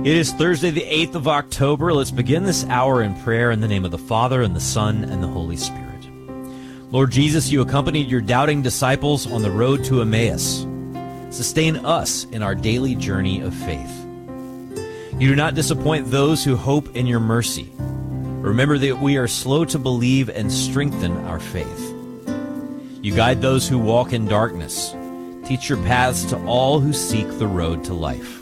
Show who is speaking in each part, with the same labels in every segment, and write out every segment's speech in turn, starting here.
Speaker 1: It is Thursday, the 8th of October. Let's begin this hour in prayer in the name of the Father, and the Son, and the Holy Spirit. Lord Jesus, you accompanied your doubting disciples on the road to Emmaus. Sustain us in our daily journey of faith. You do not disappoint those who hope in your mercy. Remember that we are slow to believe and strengthen our faith. You guide those who walk in darkness. Teach your paths to all who seek the road to life.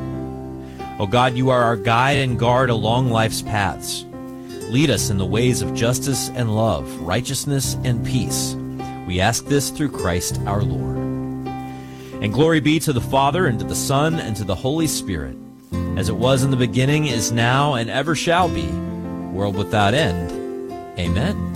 Speaker 1: O God, you are our guide and guard along life's paths. Lead us in the ways of justice and love, righteousness and peace. We ask this through Christ our Lord. And glory be to the Father, and to the Son, and to the Holy Spirit, as it was in the beginning, is now, and ever shall be, world without end. Amen.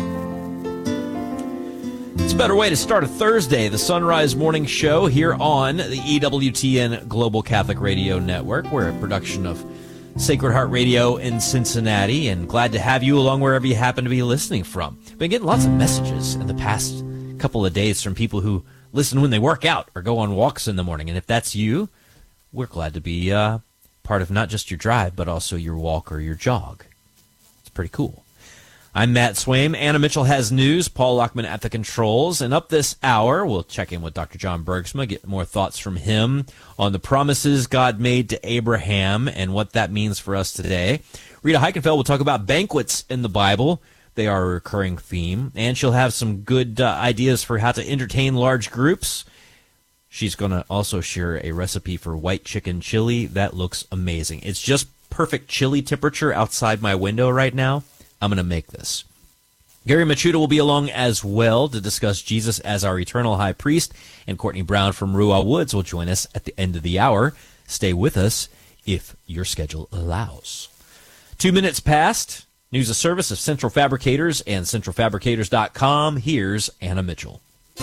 Speaker 1: It's a better way to start a Thursday, the Sunrise Morning Show here on the EWTN Global Catholic Radio Network. We're a production of Sacred Heart Radio in Cincinnati, and glad to have you along wherever you happen to be listening from. Been getting lots of messages in the past couple of days from people who listen when they work out or go on walks in the morning. And if that's you, we're glad to be part of not just your drive, but also your walk or your jog. It's pretty cool. I'm Matt Swaim. Anna Mitchell has news. Paul Lockman at the controls. And up this hour, we'll check in with Dr. John Bergsma, get more thoughts from him on the promises God made to Abraham and what that means for us today. Rita Heikenfeld will talk about banquets in the Bible. They are a recurring theme. And she'll have some good ideas for how to entertain large groups. She's going to also share a recipe for white chicken chili. That looks amazing. It's just perfect chili temperature outside my window right now. I'm going to make this. Gary Machuda will be along as well to discuss Jesus as our eternal high priest, and Courtney Brown from Ruah Woods will join us at the end of the hour. Stay with us if your schedule allows. 2 minutes past. News of service of Central Fabricators and centralfabricators.com. Here's Anna Mitchell.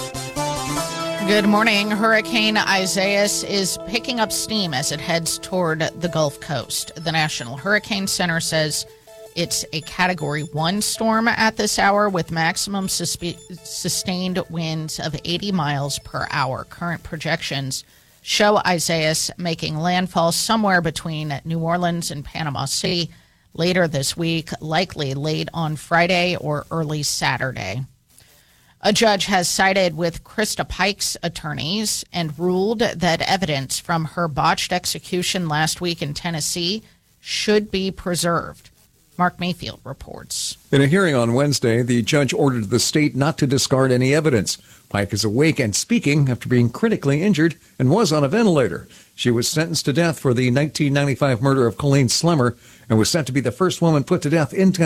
Speaker 2: Good morning. Hurricane Isaias is picking up steam as it heads toward the Gulf Coast. The National Hurricane Center says it's a Category 1 storm at this hour with maximum sustained winds of 80 miles per hour. Current projections show Isaias making landfall somewhere between New Orleans and Panama City later this week, likely late on Friday or early Saturday. A judge has sided with Krista Pike's attorneys and ruled that evidence from her botched execution last week in Tennessee should be preserved. Mark Mayfield reports.
Speaker 3: In a hearing on Wednesday, the judge ordered the state not to discard any evidence. Pike is awake and speaking after being critically injured and was on a ventilator. She was sentenced to death for the 1995 murder of Colleen Slemmer and was set to be the first woman put to death in Tennessee.